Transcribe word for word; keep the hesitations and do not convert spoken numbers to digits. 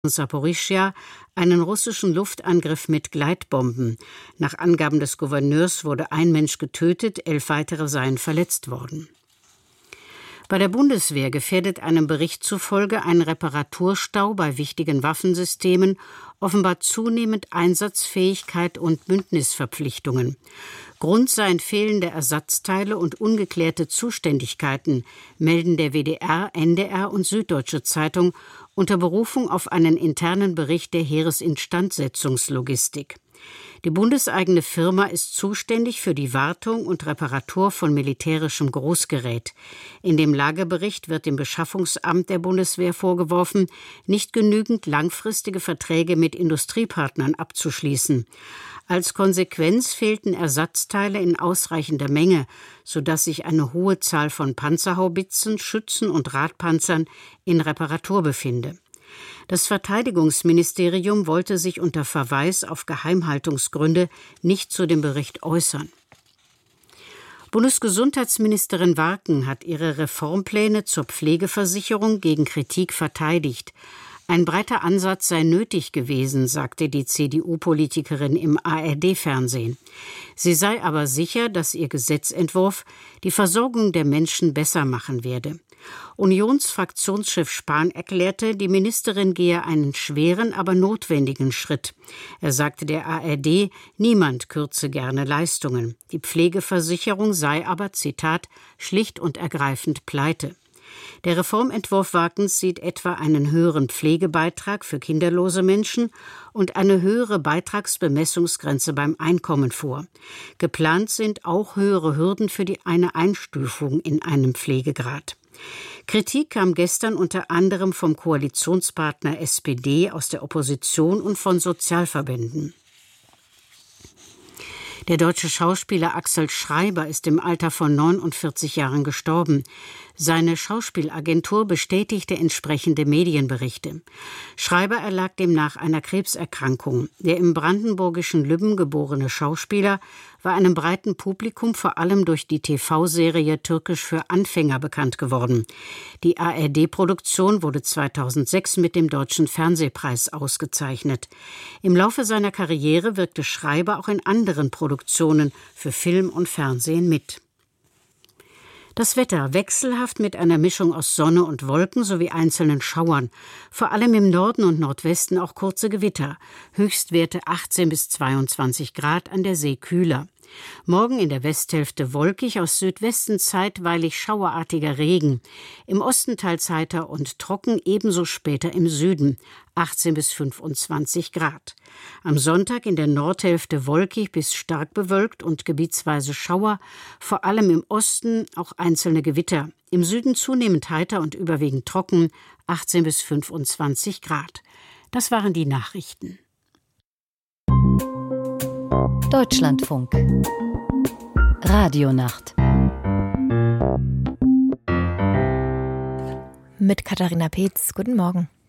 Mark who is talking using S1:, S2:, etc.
S1: Saporischschja einen russischen Luftangriff mit Gleitbomben. Nach Angaben des Gouverneurs wurde ein Mensch getötet, elf weitere seien verletzt worden. Bei der Bundeswehr gefährdet einem Bericht zufolge ein Reparaturstau bei wichtigen Waffensystemen offenbar zunehmend Einsatzfähigkeit und Bündnisverpflichtungen. Grund seien fehlende Ersatzteile und ungeklärte Zuständigkeiten, melden der W D R, N D R und Süddeutsche Zeitung unter Berufung auf einen internen Bericht der Heeresinstandsetzungslogistik. Die bundeseigene Firma ist zuständig für die Wartung und Reparatur von militärischem Großgerät. In dem Lagebericht wird dem Beschaffungsamt der Bundeswehr vorgeworfen, nicht genügend langfristige Verträge mit Industriepartnern abzuschließen. Als Konsequenz fehlten Ersatzteile in ausreichender Menge, sodass sich eine hohe Zahl von Panzerhaubitzen, Schützen und Radpanzern in Reparatur befinde. Das Verteidigungsministerium wollte sich unter Verweis auf Geheimhaltungsgründe nicht zu dem Bericht äußern. Bundesgesundheitsministerin Warken hat ihre Reformpläne zur Pflegeversicherung gegen Kritik verteidigt. Ein breiter Ansatz sei nötig gewesen, sagte die C D U-Politikerin im A R D-Fernsehen. Sie sei aber sicher, dass ihr Gesetzentwurf die Versorgung der Menschen besser machen werde. Unionsfraktionschef Spahn erklärte, die Ministerin gehe einen schweren, aber notwendigen Schritt. Er sagte der A R D, niemand kürze gerne Leistungen. Die Pflegeversicherung sei aber, Zitat, schlicht und ergreifend pleite. Der Reformentwurf Warkens sieht etwa einen höheren Pflegebeitrag für kinderlose Menschen und eine höhere Beitragsbemessungsgrenze beim Einkommen vor. Geplant sind auch höhere Hürden für die eine Einstufung in einem Pflegegrad. Kritik kam gestern unter anderem vom Koalitionspartner S P D aus der Opposition und von Sozialverbänden. Der deutsche Schauspieler Axel Schreiber ist im Alter von neunundvierzig Jahren gestorben. Seine Schauspielagentur bestätigte entsprechende Medienberichte. Schreiber erlag demnach einer Krebserkrankung. Der im brandenburgischen Lübben geborene Schauspieler war einem breiten Publikum vor allem durch die T V-Serie Türkisch für Anfänger bekannt geworden. Die A R D-Produktion wurde zweitausendsechs mit dem Deutschen Fernsehpreis ausgezeichnet. Im Laufe seiner Karriere wirkte Schreiber auch in anderen Produktionen für Film und Fernsehen mit. Das Wetter wechselhaft mit einer Mischung aus Sonne und Wolken sowie einzelnen Schauern. Vor allem im Norden und Nordwesten auch kurze Gewitter. Höchstwerte achtzehn bis zweiundzwanzig Grad, an der See kühler. Morgen in der Westhälfte wolkig, aus Südwesten zeitweilig schauerartiger Regen. Im Osten teils heiter und trocken, ebenso später im Süden. achtzehn bis fünfundzwanzig Grad. Am Sonntag in der Nordhälfte wolkig bis stark bewölkt und gebietsweise Schauer, vor allem im Osten auch einzelne Gewitter. Im Süden zunehmend heiter und überwiegend trocken, achtzehn bis fünfundzwanzig Grad. Das waren die Nachrichten.
S2: Deutschlandfunk. Radionacht.
S3: Mit Katharina Peetz. Guten Morgen.